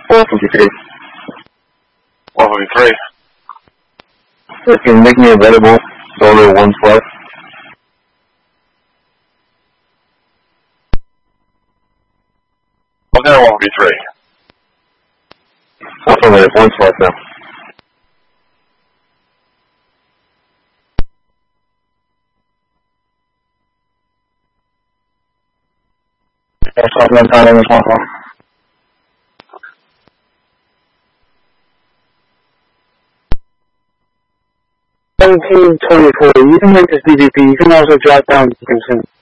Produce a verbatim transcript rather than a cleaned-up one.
four fifty-three. one fifty-three. You can make me available, Solo one twelve. Okay, one fifty-three. Affirmative, one twelve now. That's what I'm telling you, one twelve. seventeen twenty-four, you can make this D V P, you can also drop down to consent.